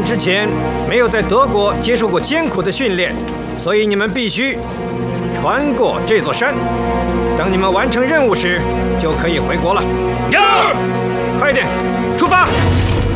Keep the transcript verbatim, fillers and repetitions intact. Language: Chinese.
们之前没有在德国接受过艰苦的训练，所以你们必须穿过这座山。等你们完成任务时，就可以回国了。 呀！ 快点，出发！